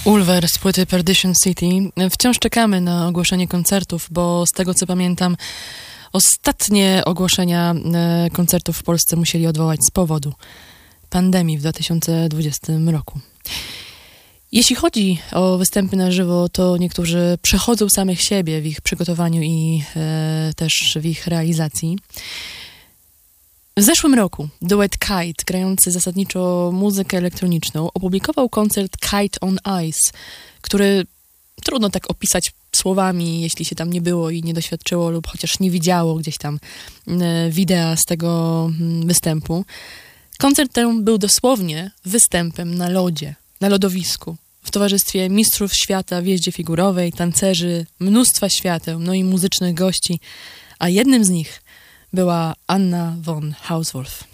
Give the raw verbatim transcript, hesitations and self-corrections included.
Ulver z płyty Perdition City. Wciąż czekamy na ogłoszenie koncertów, bo z tego co pamiętam, ostatnie ogłoszenia koncertów w Polsce musieli odwołać z powodu pandemii w dwa tysiące dwudziestym roku. Jeśli chodzi o występy na żywo, to niektórzy przechodzą samych siebie w ich przygotowaniu i e, też w ich realizacji. W zeszłym roku duet Kite, grający zasadniczo muzykę elektroniczną, opublikował koncert Kite on Ice, który trudno tak opisać słowami, jeśli się tam nie było i nie doświadczyło lub chociaż nie widziało gdzieś tam e, widea z tego m, występu. Koncert ten był dosłownie występem na lodzie, na lodowisku, w towarzystwie mistrzów świata w jeździe figurowej, tancerzy, mnóstwa świateł, no i muzycznych gości, a jednym z nich była Anna von Hauswolf.